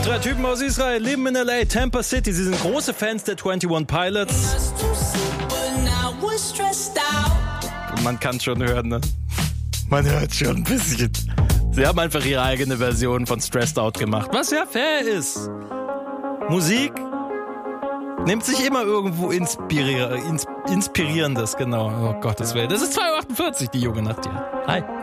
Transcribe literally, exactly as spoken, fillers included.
Drei Typen aus Israel leben in L A, Tampa City. Sie sind große Fans der einundzwanzig Pilots. Man kann schon hören, ne? Man hört schon ein bisschen. Sie haben einfach ihre eigene Version von Stressed Out gemacht, was ja fair ist. Musik nimmt sich immer irgendwo inspirier- ins- Inspirierendes, genau. Oh Gottes Willen. Das ist zwei Uhr achtundvierzig, die junge Nacht hier. Hi.